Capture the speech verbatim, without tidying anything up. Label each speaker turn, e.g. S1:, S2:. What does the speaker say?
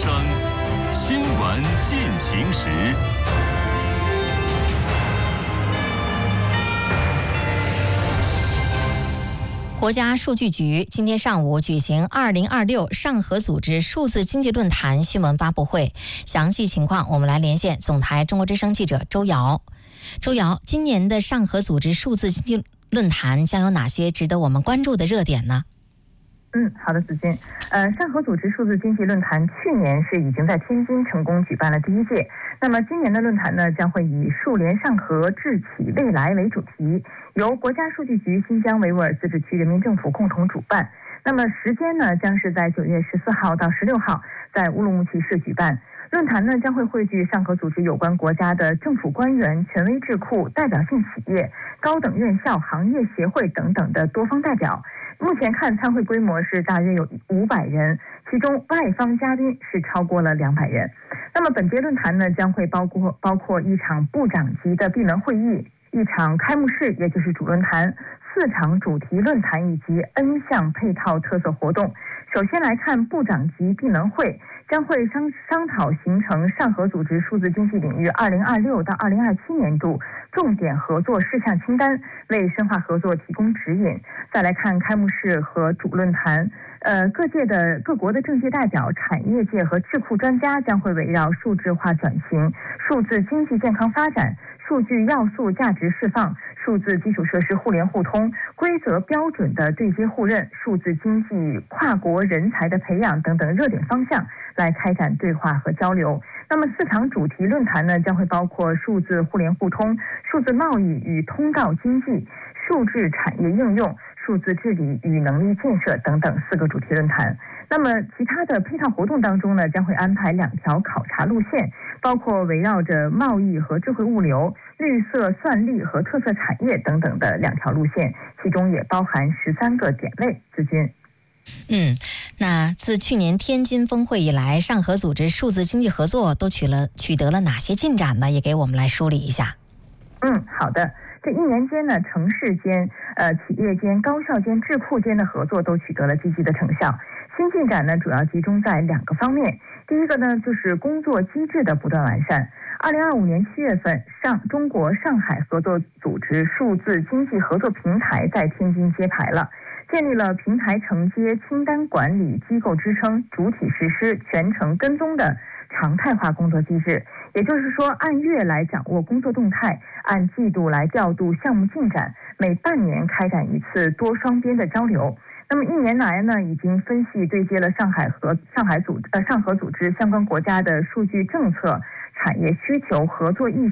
S1: 声，新闻进行时。
S2: 国家数据局今天上午举行二零二六上合组织数字经济论坛新闻发布会，详细情况我们来连线总台中国之声记者周瑶。周瑶，今年的上合组织数字经济论坛将有哪些值得我们关注的热点呢？
S3: 嗯，好的，子君。呃，上合组织数字经济论坛去年是已经在天津成功举办了第一届，那么今年的论坛呢，将会以数联上合，智启未来为主题，由国家数据局新疆维吾尔自治区人民政府共同主办。那么时间呢，将是在九月十四号到十六号，在乌鲁木齐市举办。论坛呢，将会汇聚上合组织有关国家的政府官员、权威智库、代表性企业、高等院校、行业协会等等的多方代表。目前看参会规模是大约有五百人，其中外方嘉宾是超过了两百人。那么本届论坛呢，将会包括包括一场部长级的闭门会议，一场开幕式，也就是主论坛，四场主题论坛以及 N 项配套特色活动。首先来看部长级闭门会，将会商商讨形成上合组织数字经济领域二零二六到二零二七年度重点合作事项清单，为深化合作提供指引。再来看开幕式和主论坛，呃，各界的各国的政界代表、产业界和智库专家将会围绕数字化转型、数字经济健康发展、数据要素价值释放、数字基础设施互联互通、规则标准的对接互认、数字经济跨国人才的培养等等热点方向来开展对话和交流。那么四场主题论坛呢，将会包括数字互联互通、数字贸易与通道经济、数字产业应用、数字治理与能力建设等等四个主题论坛。那么其他的配套活动当中呢，将会安排两条考察路线，包括围绕着贸易和智慧物流、绿色算力和特色产业等等的两条路线，其中也包含十三个点位。子君。
S2: 嗯，那自去年天津峰会以来，上合组织数字经济合作都取了取得了哪些进展呢？也给我们来梳理一下。
S3: 嗯，好的。这一年间呢，城市间、呃企业间、高校间、智库间的合作都取得了积极的成效。新进展呢，主要集中在两个方面。第一个呢，就是工作机制的不断完善。二零二五年七月份，上中国上海合作组织数字经济合作平台在天津揭牌了，建立了平台承接、清单管理、机构支撑、主体实施、全程跟踪的常态化工作机制。也就是说，按月来掌握工作动态，按季度来调度项目进展，每半年开展一次多双边的交流。那么一年来呢，已经分析对接了上海和上海组呃上合组织相关国家的数据政策、产业需求、合作意